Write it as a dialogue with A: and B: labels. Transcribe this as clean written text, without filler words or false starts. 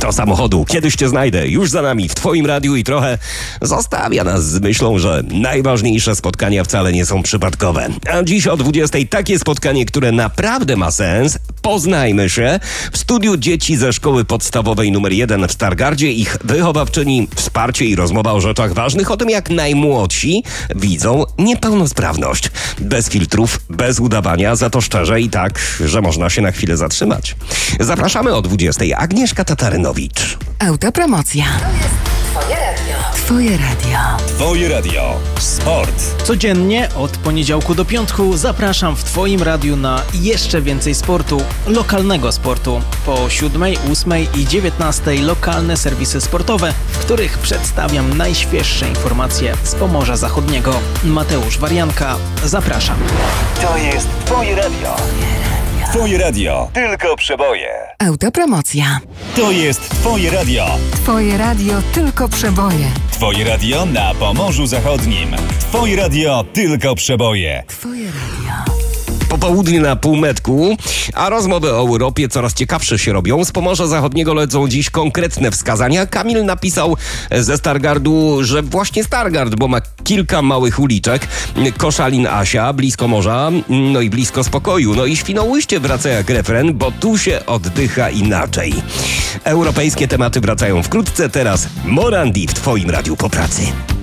A: Metro samochodu. Kiedyś cię znajdę. Już za nami w twoim radiu i trochę zostawia nas z myślą, że najważniejsze spotkania wcale nie są przypadkowe. A dziś o 20 takie spotkanie, które naprawdę ma sens. Poznajmy się. W studiu dzieci ze szkoły podstawowej nr 1 w Stargardzie, ich wychowawczyni, wsparcie i rozmowa o rzeczach ważnych, o tym jak najmłodsi widzą niepełnosprawność. Bez filtrów, bez udawania, za to szczerze i tak, że można się na chwilę zatrzymać. Zapraszamy o 20. Agnieszka Tatarynowicz.
B: Autopromocja.
C: Twoje radio.
B: Twoje radio.
D: Twoje radio. Sport.
E: Codziennie od poniedziałku do piątku zapraszam w Twoim radiu na jeszcze więcej sportu, lokalnego sportu. Po 7, 8 i 19 lokalne serwisy sportowe, w których przedstawiam najświeższe informacje z Pomorza Zachodniego. Mateusz Warianka, zapraszam.
D: To jest Twoje radio. Twoje radio. Tylko przeboje.
B: Autopromocja.
D: To jest Twoje radio.
B: Twoje radio tylko przeboje.
D: Twoje radio na Pomorzu Zachodnim. Twoje radio tylko przeboje.
B: Twoje radio.
A: Popołudnie na półmetku, a rozmowy o Europie coraz ciekawsze się robią. Z Pomorza Zachodniego lecą dziś konkretne wskazania. Kamil napisał ze Stargardu, że właśnie Stargard, bo ma kilka małych uliczek. Koszalin Asia, blisko morza, no i blisko spokoju. No i Świnoujście wraca jak refren, bo tu się oddycha inaczej. Europejskie tematy wracają wkrótce. Teraz Morandi w Twoim radiu po pracy.